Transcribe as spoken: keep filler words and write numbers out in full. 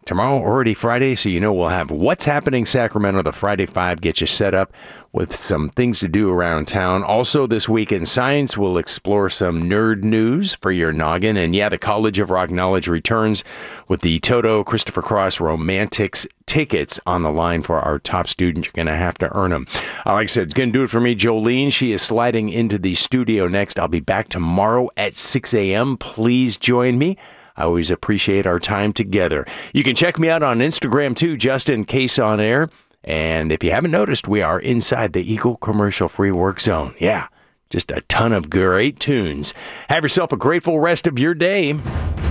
Tomorrow, already Friday, so you know we'll have What's Happening Sacramento, the Friday Five, get you set up with some things to do around town. Also, this week in science, we'll explore some nerd news for your noggin. And yeah, the College of Rock Knowledge returns with the Toto Christopher Cross Romantics tickets on the line for our top student. You're going to have to earn them. Uh, like I said, it's going to do it for me. Jolene, she is sliding into the studio next. I'll be back tomorrow at six a.m. Please join me. I always appreciate our time together. You can check me out on Instagram too, Justin Case on Air. And if you haven't noticed, we are inside the Eagle commercial-free work zone. Yeah, just a ton of great tunes. Have yourself a grateful rest of your day.